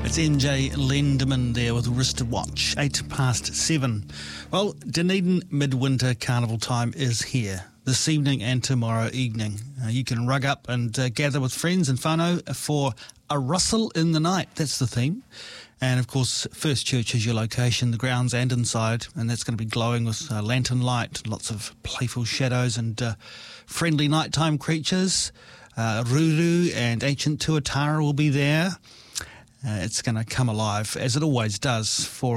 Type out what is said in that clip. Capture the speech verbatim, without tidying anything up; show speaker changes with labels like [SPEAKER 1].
[SPEAKER 1] It's M J Lenderman there with Wristwatch, eight past seven. Well, Dunedin Midwinter Carnival time is here this evening and tomorrow evening. Uh, you can rug up and uh, gather with friends and whānau for a rustle in the night. That's the theme. And of course, First Church is your location, the grounds and inside, and that's going to be glowing with uh, lantern light, lots of playful shadows and uh, friendly nighttime creatures. Uh, Ruru and ancient Tuatara will be there. Uh, it's going to come alive, as it always does, for